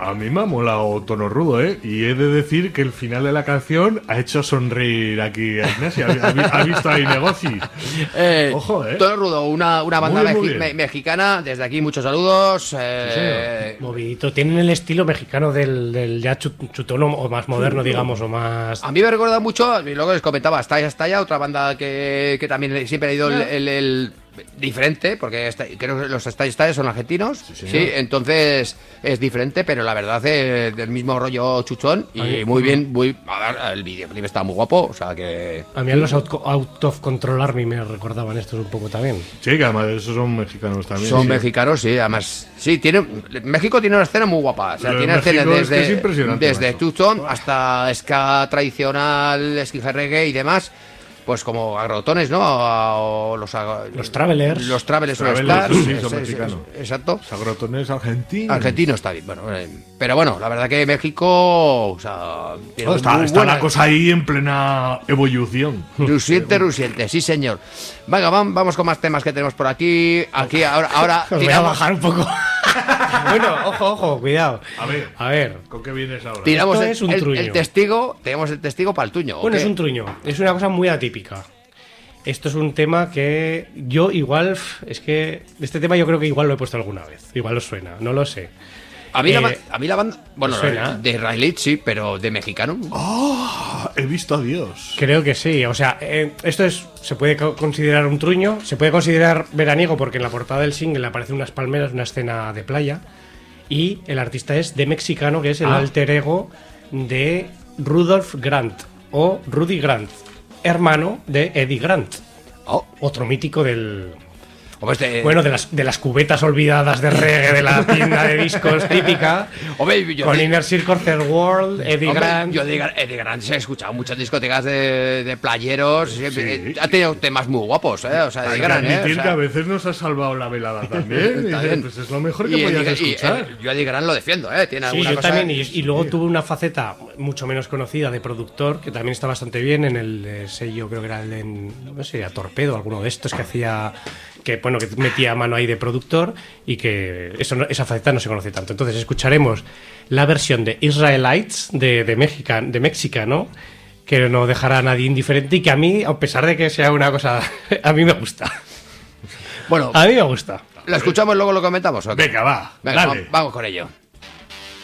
a mí me ha molado Tono Rudo, ¿eh? Y he de decir que el final de la canción ha hecho sonreír aquí a Ignacio. Ha visto ahí negocios. Ojo, ¿eh? Tono Rudo, una banda Muy bien. mexicana. Desde aquí muchos saludos. Movidito. Tienen el estilo mexicano del ya chutón o más moderno, digamos, o más... A mí me recuerda mucho, y luego les comentaba, Estalla, otra banda que también siempre ha ido el diferente, porque creo que los Estalla son argentinos, sí, entonces es diferente, pero la verdad es del mismo rollo chuchón y muy bien, a ver, el videoclip está muy guapo, o sea que... A mí a los Out of Control Army me recordaban estos un poco también. Sí, que además esos son mexicanos también. Son mexicanos, sí, además... Sí, México tiene una escena muy guapa, o sea, tiene escenas desde chuchón hasta ska tradicional, ska reggae y demás... Pues como agrotones, ¿no? O los Travelers. Los Travelers sí, son mexicanos. Exacto. Los agrotones argentinos. Argentino está bien, bueno. Pero bueno, la verdad que México... O sea, tiene está la cosa ahí en plena evolución. Rusiente, sí señor. Venga, vamos con más temas que tenemos por aquí. Aquí, ahora Os voy a bajar un poco. Bueno, ojo, cuidado. A ver, ¿con qué vienes ahora? Tiramos es un truño. el testigo, tenemos el testigo para el tuño. Bueno, es un truño, es una cosa muy atípica. Esto es un tema que yo igual, es que este tema yo creo que igual lo he puesto alguna vez. Igual os suena, no lo sé. A mí la banda, bueno, ¿suena? De israelí sí, pero de mexicano. ¡Oh! He visto a Dios. Creo que sí, o sea, esto se puede considerar un truño, se puede considerar veraniego porque en la portada del single aparecen unas palmeras, una escena de playa, y el artista es de Mexicano, que es el alter ego de Rudolph Grant o Rudy Grant, hermano de Eddie Grant, otro mítico del... Bueno, de las cubetas olvidadas de reggae de la tienda de discos típica. Con Inner Circle, Third World, Eddie Grant. Yo Eddie Grant se ha escuchado muchas discotecas de playeros. Sí. Ha tenido temas muy guapos, ¿eh? O sea, Eddie Grant, admitir que a veces nos ha salvado la velada también. Pues es lo mejor que podías escuchar. Yo a Eddie Grant lo defiendo, ¿eh? Tiene alguna cosa. También. Y luego tuve una faceta mucho menos conocida de productor, que también está bastante bien en el sello, creo que era el de, no sé, a Torpedo, alguno de estos que hacía... que metía mano ahí de productor y que esa faceta no se conoce tanto. Entonces escucharemos la versión de Israelites de Mexicano, que no dejará a nadie indiferente y que a mí, a pesar de que sea una cosa, a mí me gusta. Bueno, a mí me gusta. ¿La escuchamos y luego lo comentamos? ¿O qué? Venga, va. Venga, vamos con ello.